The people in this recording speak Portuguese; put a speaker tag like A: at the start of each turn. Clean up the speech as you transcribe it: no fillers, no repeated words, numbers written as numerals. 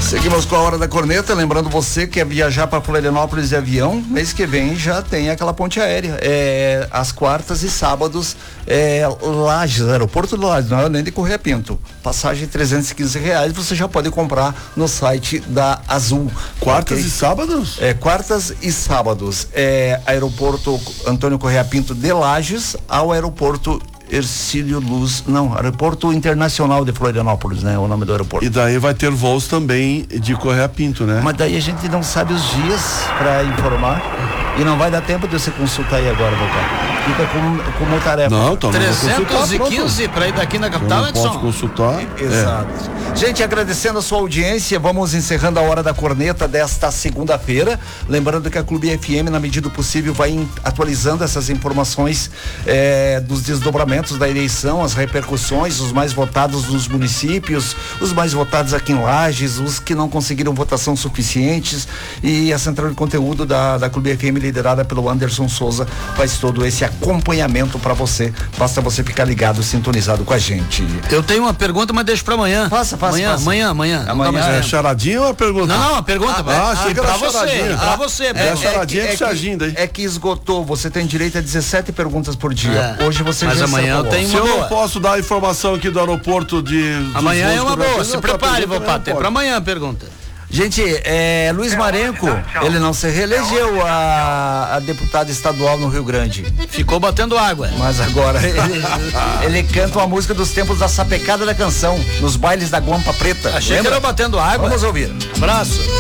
A: Seguimos com a Hora da Corneta, lembrando você que quer viajar para Florianópolis de avião, mês que vem já tem aquela ponte aérea, às quartas e sábados, Lages, aeroporto de Lages, não é nem de Correia Pinto, passagem R$315, você já pode comprar no site da Azul.
B: Quartas e sábados?
A: Quartas e sábados, aeroporto Antônio Correia Pinto de Lages ao aeroporto Hercílio Luz, Aeroporto Internacional de Florianópolis, né? O nome do aeroporto.
B: E daí vai ter voos também de Correia Pinto, né?
A: Mas daí a gente não sabe os dias para informar e não vai dar tempo de você consultar aí agora, Volcar. Fica como tarefa.
B: Não, então
C: 315 para ir daqui na capital,
B: Edson. Pode consultar.
A: Exato. Gente, agradecendo a sua audiência, vamos encerrando a Hora da Corneta desta segunda-feira. Lembrando que a Clube FM, na medida do possível, vai atualizando essas informações dos desdobramentos da eleição, as repercussões, os mais votados nos municípios, os mais votados aqui em Lages, os que não conseguiram votação suficientes, e a central de conteúdo da Clube FM, liderada pelo Anderson Souza, faz todo esse acompanhamento para você. Basta você ficar ligado, sintonizado com a gente.
C: Eu tenho uma pergunta, mas deixo para amanhã.
A: Faça.
C: Amanhã.
B: É charadinha ou é pergunta?
C: Não, a pergunta.
B: Achei que era charadinha.
C: Pra você.
B: É charadinha que se agindo aí.
A: É que esgotou, você tem direito a 17 perguntas por dia. Hoje você
C: mas
A: já
C: amanhã eu tenho
B: Se eu não posso dar a informação aqui do aeroporto
C: amanhã é uma boa, se prepare, vou bater pra amanhã a pergunta.
A: Gente, Luiz Marenco, ele não se reelegeu a deputado estadual no Rio Grande.
C: Ficou batendo água.
A: Mas agora ele canta uma música dos tempos da sapecada da canção, nos bailes da Guampa Preta.
C: Achei que era batendo água.
A: Vamos ouvir.
C: Abraço.